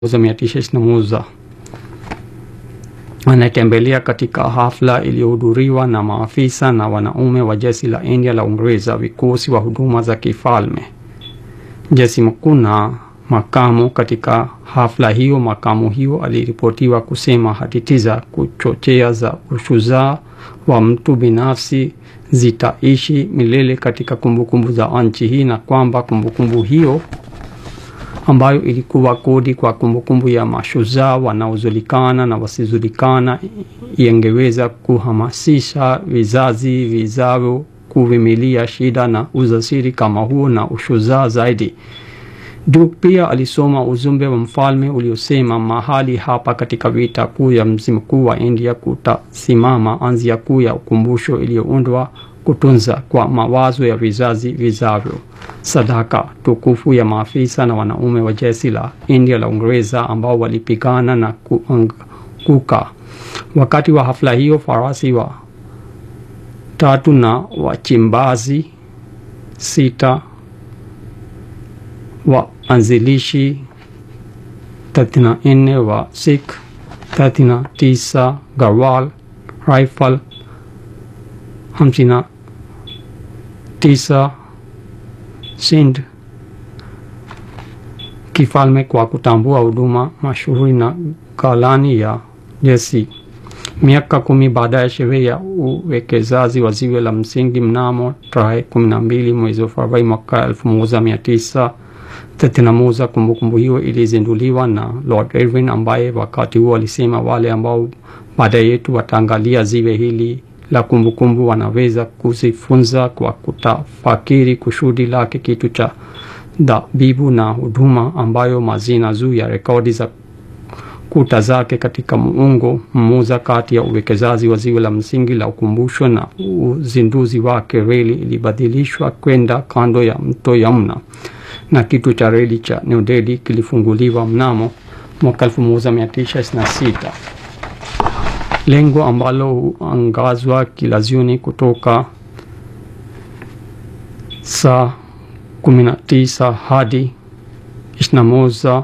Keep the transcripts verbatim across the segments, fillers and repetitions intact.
mia tisa ishirini na moja anatembelea katika hafla iliyohudhuriwa na maafisa na wanaume wa jeshi la India la Uingereza, vikosi wa huduma za kifalme, jeshi mkuu na makamu. Katika hafla hiyo, makamu hiyo aliripotiwa kusema hadithi za kuchochea za ushujaa wa mtu binafsi zitaishi milele katika kumbukumbu za nchi hii, na kwamba kumbukumbu hiyo ambayo ilikuwa kodi kwa kumbukumbu ya mashujaa wanaojulikana na wasijulikana ingeweza kuhamasisha vizazi vijavyo kuvimilia shida na ujasiri kama huo na ushujaa zaidi. Duke pia alisoma ujumbe wa mfalme uliosema mahali hapa katika vita kuu ya mji mkuu wa India kutasimama anzia kuu ya ukumbusho iliyoundwa kutunza kwa mawazo ya vizazi vijavyo sadaka tukufu ya maafisa na wanaume wa jeshi la India la Uingereza ambao walipigana na kuanguka. Wakati wa hafla hiyo, farasi wa tatu na wachimbazi sita wa anzilishi thelathini na nne wa Sikh, thelathini na tisa Garhwal Rifle, hamsini na tisa Sindh kifalme kwa kutambua huduma mashuhuri na galani ya jeshi. Miaka kumi baada ya sherehe ya uwekezaji wa ziwe la msingi mnamo tarehe kumi na mbili mwezi wa Februari mwaka elfu moja mia tisa thelathini na moja, kumbukumbu hiyo ilizinduliwa na Lord Irwin, ambaye wakati huo alisema wale ambao baada yetu wataangalia ziwe hili la kumbukumbu wanaweza kuzifunza kwa kutafakiri kusudi lake kitu cha dhabibu na huduma ambayo mazina juu ya rekodi za kuta zake katika muungo mmoja kati ya uwekezaji wa ziwe la msingi la ukumbusho na uzinduzi wake. Reli ilibadilishwa kwenda kando ya mto Yamuna na kitu cha reli cha New Delhi kilifunguliwa mnamo mwaka elfu moja mia tisa ishirini na sita. Lengo ambalo huangazwa kila jioni kutoka saa kumi na tisa hadi ishirini na moja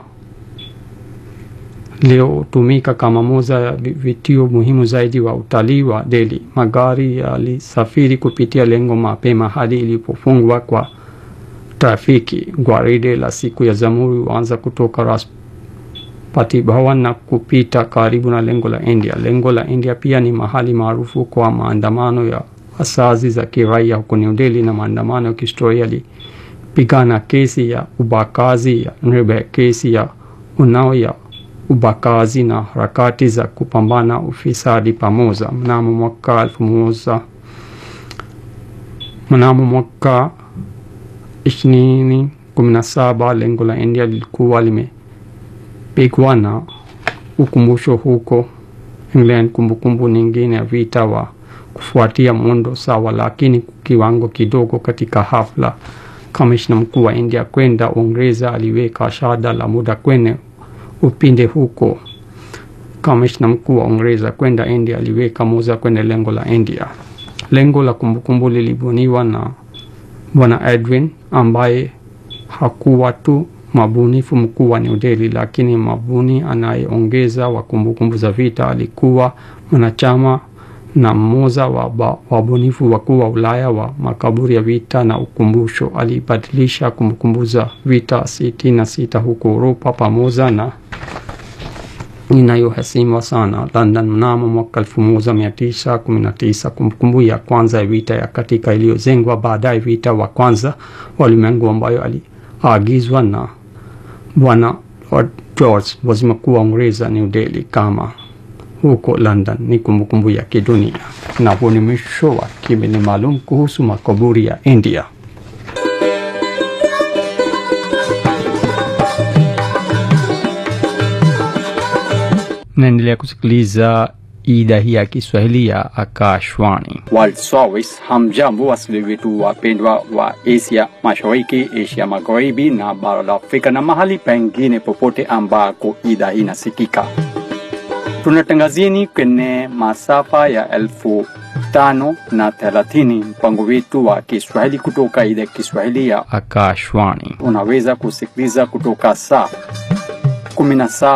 leo hutumika kama moja ya vituo muhimu zaidi wa utalii wa Delhi. Magari yalisafiri kupitia lengo mapema hadi ilipofungwa kwa trafiki. Gwaride la siku ya Jamhuri huanza kutoka Rashtrapati Bhavan na kupita karibu na lengo la India. Lengo la India pia ni mahali maarufu kwa maandamano ya asasi za kiraia huko New Delhi na maandamano ya kihistoria yalipigana kesi ya ubakazi ya Nirbhaya, kesi ya Unnao ya ubakazi na harakati za kupambana ufisadi pamoja. Mnamo mwaka elfu moja mnamo mwaka ishirini kumi na saba lengo la India lilikuwa limepigwa na ukumbusho huko England. Kumbukumbu nyingine ya vita wa kufuatia muundo sawa lakini kiwango kidogo. Katika hafla, kamishna mkuu wa India kwenda Uingereza aliweka shada la muda kwenye upinde huko. Kamishna mkuu wa Uingereza kwenda India aliweka moja kwenye lengo la India. Lengo la kumbukumbu lilibuniwa na Bwana Edwin, ambaye hakuwa tu mabunifu mkuu wa New Delhi lakini mabuni anayeongeza wa kumbukumbu za vita. Alikuwa mwanachama na mmoja wa wabunifu wakuu wa Ulaya wa makaburi ya vita na ukumbusho. Alibadilisha kumbukumbu za vita sitini na sita huko Europa pamoja na inayoheshimiwa sana London mnamo mwaka elfu moja mia tisa kumi na tisa. Kumbukumbu ya kwanza ya vita ya katika iliyojengwa baadaye vita wa kwanza wa ulimwengu ambayo aliagizwa na Bwana George waziri mkuu wa Uingereza New Delhi kama huko London ni kumbukumbu ya kidunia. Na huo ni mwisho wa kipindi maalum kuhusu makaburi ya India. Naendelea kusikiliza idhaa hii ya Kiswahili ya Akashwani World Service. Hamjambo wasikilizaji wetu wapendwa wa Asia Mashariki, Asia Magharibi na bara la Afrika na mahali pengine popote ambako idhaa hii inasikika. Tunatangazieni kwenye masafa ya elfu tano na thelathini mpango wetu wa Kiswahili kutoka idhaa ya Kiswahili ya Akashwani. Unaweza kusikiliza kutoka saa kumi na saba